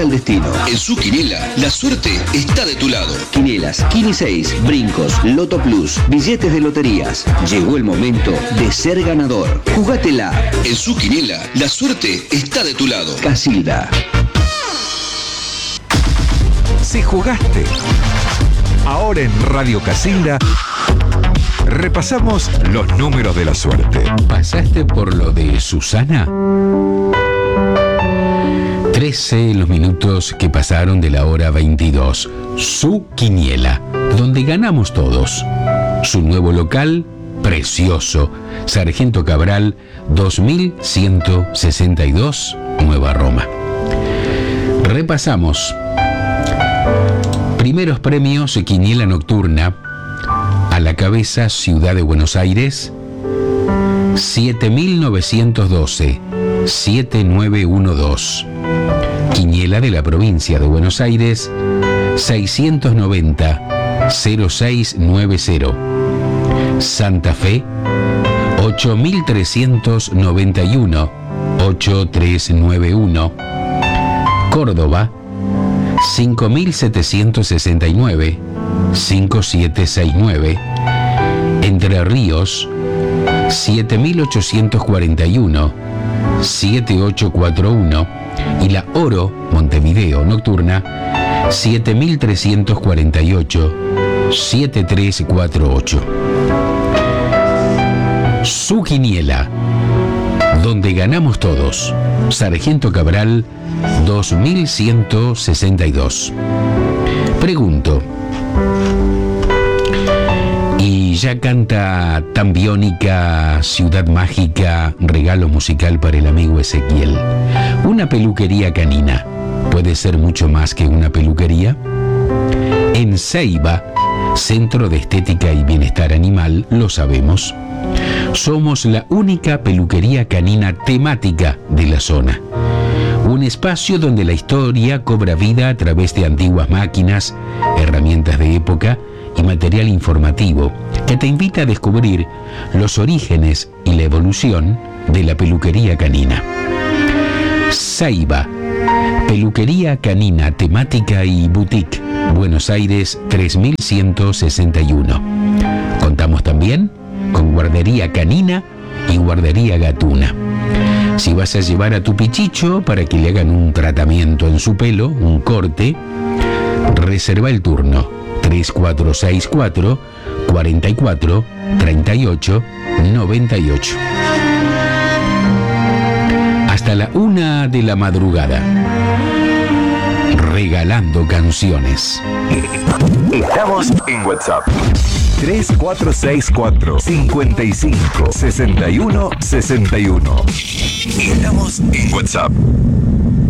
El destino. En su quiniela, la suerte está de tu lado. Quinielas, Kini 6, brincos, Loto Plus, billetes de loterías. Llegó el momento de ser ganador. Jugátela. En su quiniela, la suerte está de tu lado. Casilda. Si jugaste. Ahora en Radio Casilda repasamos los números de la suerte. ¿Pasaste por lo de Susana? 13 los minutos que pasaron de la hora 22. Su quiniela, donde ganamos todos. Su nuevo local, precioso. Sargento Cabral, 2162, Nueva Roma. Repasamos. Primeros premios, quiniela nocturna. A la cabeza, Ciudad de Buenos Aires, 7.912, 7912. Quiniela de la provincia de Buenos Aires, 690, 0690. Santa Fe, 8.391, 8391. Córdoba, 5.769, 5769. Entre Ríos, 7.841, 7841. Y la Oro, Montevideo, nocturna, 7.348, 7348. Su quiniela, donde ganamos todos. Sargento Cabral, 2162. Pregunto, ¿y ya canta Tan Biónica, Ciudad Mágica, regalo musical para el amigo Ezequiel? ¿Una peluquería canina puede ser mucho más que una peluquería? En Ceiba, Centro de Estética y Bienestar Animal, lo sabemos. Somos la única peluquería canina temática de la zona. Un espacio donde la historia cobra vida a través de antiguas máquinas, herramientas de época y material informativo que te invita a descubrir los orígenes y la evolución de la peluquería canina. Ceiba, peluquería canina temática y boutique, Buenos Aires 3161. Contamos también con guardería canina y guardería gatuna. Si vas a llevar a tu pichicho para que le hagan un tratamiento en su pelo, un corte, reserva el turno 3464 44 38 98. Hasta la 1 de la madrugada. Regalando canciones. Estamos en WhatsApp. 3464 55 61 61. Estamos en WhatsApp.